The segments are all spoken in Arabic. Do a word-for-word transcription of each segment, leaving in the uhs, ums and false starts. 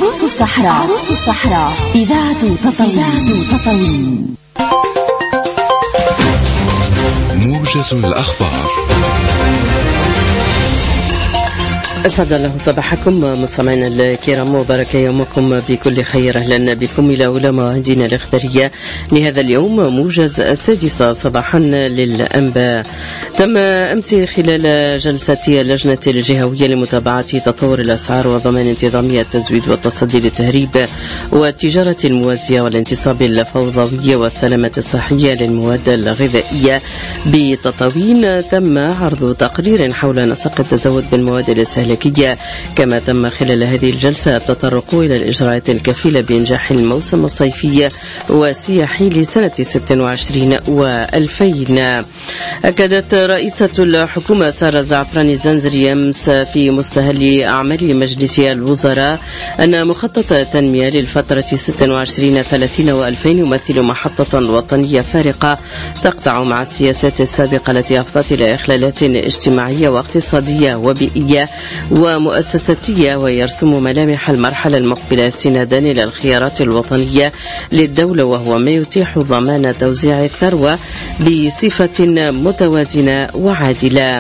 عروس الصحراء. عروس الصحراء إذاعة تطاوين. موجز الأخبار. أسعد الله صباحكم مستمعينا الكرام، وبارك يومكم بكل خير. أهلا بكم إلى أولى مواعيدنا الإخبارية لهذا اليوم، موجز السادسة صباحا للأنباء. تم أمس خلال جلسة اللجنة الجهوية لمتابعة تطور الأسعار وضمان انتظامية التزويد والتصدي للتهريب والتجارة الموازية والانتصاب الفوضوية والسلامة الصحية للمواد الغذائية بتطاوين، تم عرض تقرير حول نسق التزود بالمواد الاستهلاكية. كما تم خلال هذه الجلسة التطرق إلى الإجراءات الكفيلة بإنجاح الموسم الصيفي والسياحي لسنة ستة وعشرين وألفين. أكدت رئيسة الحكومة سارة زعفراني زنزري أمس في مستهل أعمال مجلس الوزراء أن مخطط التنمية للفترة ستة وعشرين ثلاثين وألفين يمثل محطة وطنية فارقة تقطع مع السياسات السابقة التي أفضت إلى إخلالات اجتماعية واقتصادية وبيئية ومؤسساتية، ويرسم ملامح المرحلة المقبلة استنادا إلى الخيارات الوطنية للدولة، وهو ما يتيح ضمان توزيع الثروة بصفة متوازنة وعادلة.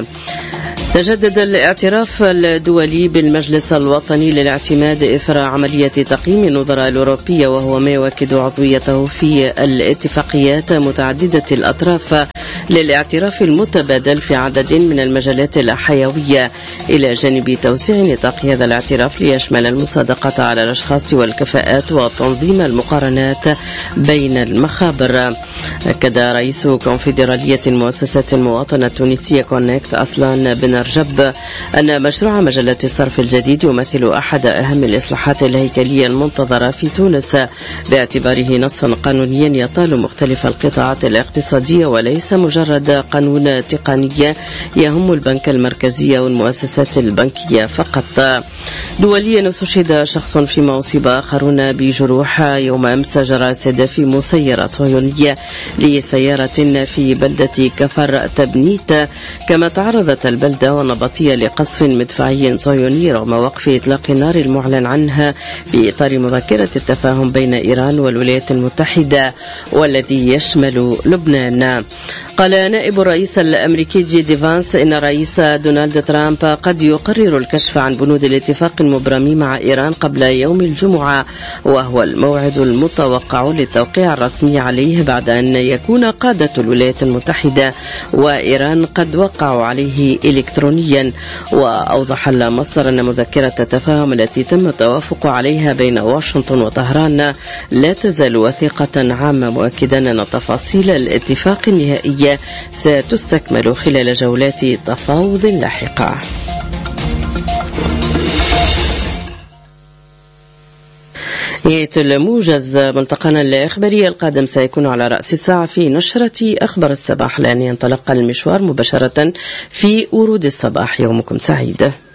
تجدد الاعتراف الدولي بالمجلس الوطني للاعتماد إثر عملية تقييم النظراء الأوروبية، وهو ما يؤكد عضويته في الاتفاقيات متعددة الأطراف للاعتراف المتبادل في عدد من المجالات الحيوية، إلى جانب توسيع نطاق هذا الاعتراف ليشمل المصادقة على الأشخاص والكفاءات وتنظيم المقارنات بين المخابر. أكد رئيس كونفدرالية المؤسسات المواطنة التونسية كونكت أصلان بن رجب أن مشروع مجلة الصرف الجديد يمثل أحد أهم الإصلاحات الهيكلية المنتظرة في تونس، باعتباره نصا قانونيا يطال مختلف القطاعات الاقتصادية وليس مجرد قانون تقني يهم البنك المركزي والمؤسسات البنكية فقط. دوليا استشهد شخص فيما أصيب آخرون بجروح يوم أمس جراء استهداف مسيرة صهيونية لسيارة في بلدة كفر تبنيت، كما تعرضت البلدة والنبطية لقصف مدفعي صهيوني رغم وقف إطلاق النار المعلن عنها في إطار مذكرة التفاهم بين إيران والولايات المتحدة والذي يشمل لبنان. قال نائب الرئيس الأمريكي جي دي فانس إن الرئيس دونالد ترامب قد يقرر الكشف عن بنود الاتفاق المبرم مع إيران قبل يوم الجمعة، وهو الموعد المتوقع للتوقيع الرسمي عليه بعد أن يكون قادة الولايات المتحدة وإيران قد وقعوا عليه إلكترونيا. وأوضح المصدر أن مذكرة التفاهم التي تم التوافق عليها بين واشنطن وطهران لا تزال وثيقة عامة، مؤكدا أن تفاصيل الاتفاق النهائية ستستكمل خلال جولات تفاوض لاحقة. نهاية الموجز. ملتقانا الإخباري القادم سيكون على رأس الساعة في نشرة أخبار الصباح، لأن ينطلق المشوار مباشرة في ورود الصباح. يومكم سعيد.